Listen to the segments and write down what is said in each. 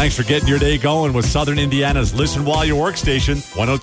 Thanks for getting your day going with Southern Indiana's Listen While You Work station,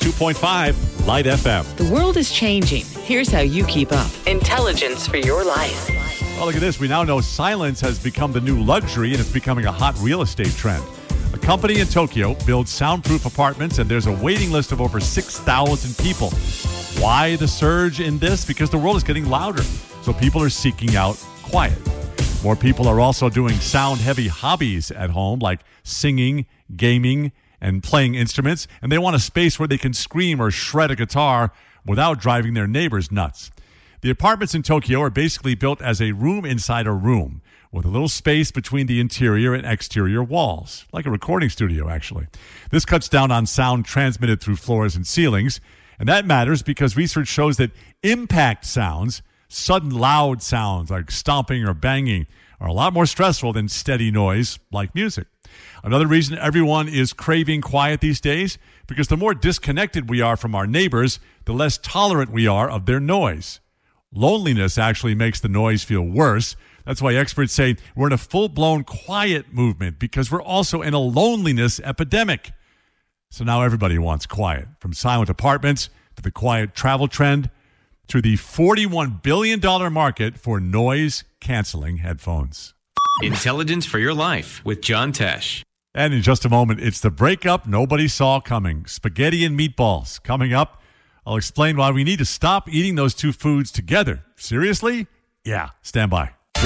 102.5 Light FM. The world is changing. Here's how you keep up. Intelligence for your life. Well, look at this. We now know silence has become the new luxury, and it's becoming a hot real estate trend. A company in Tokyo builds soundproof apartments, and there's a waiting list of over 6,000 people. Why the surge in this? Because the world is getting louder, so people are seeking out quiet. More people are also doing sound-heavy hobbies at home, like singing, gaming, and playing instruments, and they want a space where they can scream or shred a guitar without driving their neighbors nuts. The apartments in Tokyo are basically built as a room inside a room, with a little space between the interior and exterior walls, like a recording studio, actually. This cuts down on sound transmitted through floors and ceilings, and that matters because research shows that impact sounds, sudden loud sounds like stomping or banging, are a lot more stressful than steady noise like music. Another reason everyone is craving quiet these days, because the more disconnected we are from our neighbors, the less tolerant we are of their noise. Loneliness actually makes the noise feel worse. That's why experts say we're in a full-blown quiet movement, because we're also in a loneliness epidemic. So now everybody wants quiet, from silent apartments to the quiet travel trend to the $41 billion market for noise-canceling headphones. Intelligence for your life with John Tesh. And in just a moment, it's the breakup nobody saw coming. Spaghetti and meatballs. Coming up, I'll explain why we need to stop eating those two foods together. Seriously? Yeah, stand by.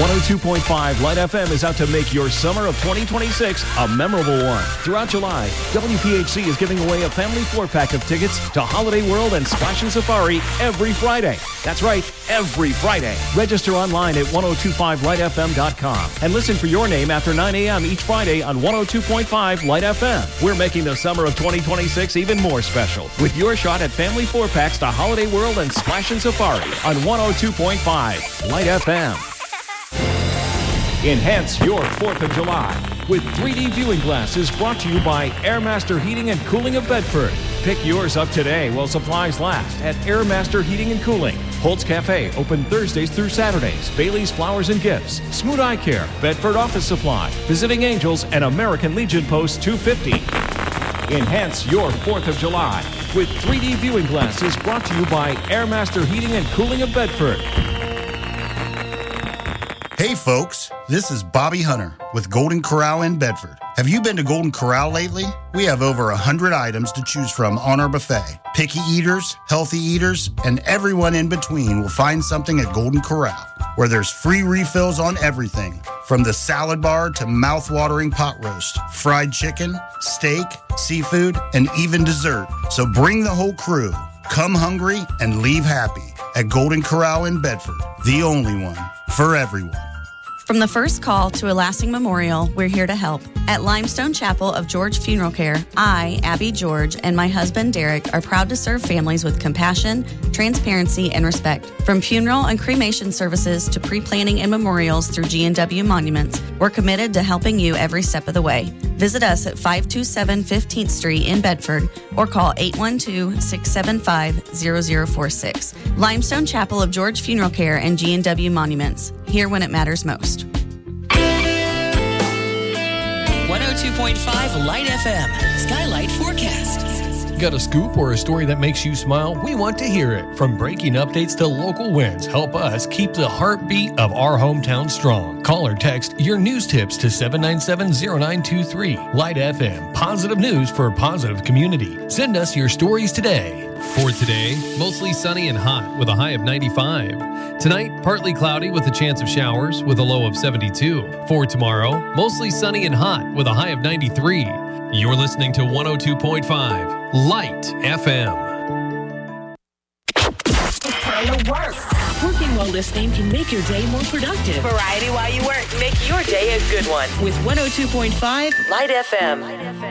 102.5 Light FM is out to make your summer of 2026 a memorable one. Throughout July, WPHC is giving away a family 4-pack of tickets to Holiday World and Splash and Safari every Friday. That's right, every Friday. Register online at 1025lightfm.com and listen for your name after 9 a.m. each Friday on 102.5 Light FM. We're making the summer of 2026 even more special with your shot at family 4-packs to Holiday World and Splash and Safari on 102.5 Light FM. Enhance your 4th of July with 3D viewing glasses, brought to you by Airmaster Heating and Cooling of Bedford. Pick yours up today while supplies last at Airmaster Heating and Cooling. Holtz Cafe, open Thursdays through Saturdays. Bailey's Flowers and Gifts. Smooth Eye Care. Bedford Office Supply. Visiting Angels and American Legion Post 250. Enhance your 4th of July with 3D viewing glasses, brought to you by Airmaster Heating and Cooling of Bedford. Hey folks, this is Bobby Hunter with Golden Corral in Bedford. Have you been to Golden Corral lately? We have over 100 items to choose from on our buffet. Picky eaters, healthy eaters, and everyone in between will find something at Golden Corral, where there's free refills on everything, from the salad bar to mouth-watering pot roast, fried chicken, steak, seafood, and even dessert. So bring the whole crew. Come hungry and leave happy at Golden Corral in Bedford, the only one for everyone. From the first call to a lasting memorial, we're here to help. At Limestone Chapel of George Funeral Care, I, Abby George, and my husband Derek are proud to serve families with compassion, transparency, and respect. From funeral and cremation services to pre-planning and memorials through G&W Monuments, we're committed to helping you every step of the way. Visit us at 527 15th Street in Bedford or call 812-675-0046. Limestone Chapel of George Funeral Care and G&W Monuments. Here when it matters most. 102.5 Light FM. Skylight Forecast. Got a scoop or a story that makes you smile? We want to hear it. From breaking updates to local wins, help us keep the heartbeat of our hometown strong. Call or text your news tips to 797-0923. Light FM, positive news for a positive community. Send us your stories today. For today, mostly sunny and hot with a high of 95. Tonight, partly cloudy with a chance of showers with a low of 72. For tomorrow, mostly sunny and hot with a high of 93. You're listening to 102.5 Light FM. It's time to work. Working while listening can make your day more productive. Variety while you work. Make your day a good one with 102.5 Light FM.